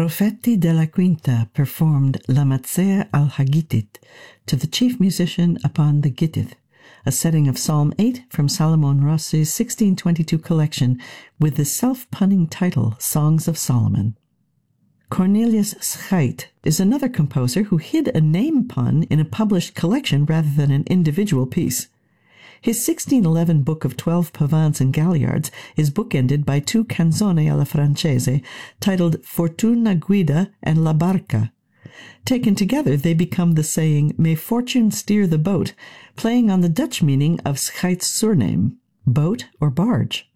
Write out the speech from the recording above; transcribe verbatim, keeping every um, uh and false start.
Profeti della Quinta performed La Mazzea al Hagitit to the chief musician upon the Gittith, a setting of Psalm eight from Salomon Rossi's sixteen twenty-two collection with the self-punning title Songs of Solomon. Cornelius Scheidt is another composer who hid a name pun in a published collection rather than an individual piece. His sixteen eleven book of twelve pavans and galliards is bookended by two canzoni alla francese titled Fortuna Guida and La Barca. Taken together, they become the saying, "May fortune steer the boat," playing on the Dutch meaning of Scheidt's surname, boat or barge.